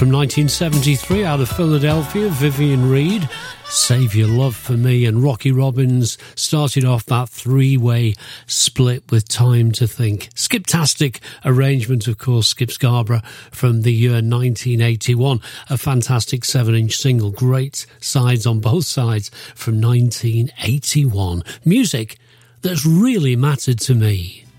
From 1973, out of Philadelphia, Vivian Reed, Save Your Love for Me, and Rocky Robbins started off that three-way split with Time to Think. Skiptastic arrangement, of course, Skip Scarborough from the year 1981, a fantastic 7-inch single, great sides on both sides from 1981. Music that's really mattered to me.